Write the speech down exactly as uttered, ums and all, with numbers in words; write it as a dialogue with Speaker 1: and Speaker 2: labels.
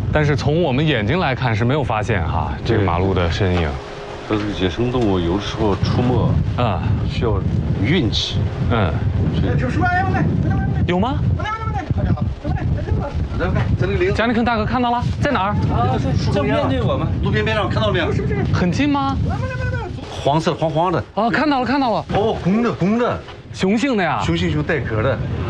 Speaker 1: 但是从我们眼睛来看是没有发现哈这个马路的身影。
Speaker 2: 这个野生动物有的时候出没
Speaker 1: 啊，
Speaker 2: 需要运气。
Speaker 1: 嗯，有吗？
Speaker 2: 这里铃，
Speaker 1: 贾尼肯大哥看到了，在哪儿？
Speaker 2: 啊，正面对我们，路边边上看到没有？是不是？
Speaker 1: 很近吗？
Speaker 2: 黄色黄黄的。
Speaker 1: 哦，看到了，看到了。
Speaker 2: 哦，公的公的，
Speaker 1: 雄性的呀。
Speaker 2: 雄性熊带壳的。